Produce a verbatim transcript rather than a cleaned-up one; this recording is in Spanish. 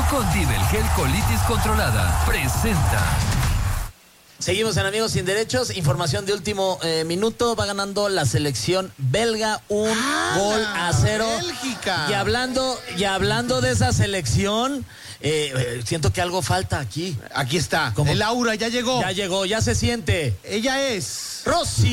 Condibel Gel Colitis Controlada presenta. Seguimos en Amigos Sin Derechos. Información de último eh, minuto. Va ganando la selección belga un ah, gol a cero. Bélgica. Y hablando, y hablando de esa selección, eh, eh, siento que algo falta aquí. Aquí está. ¿Cómo? El aura ya llegó. Ya llegó, ya se siente. Ella es Rosy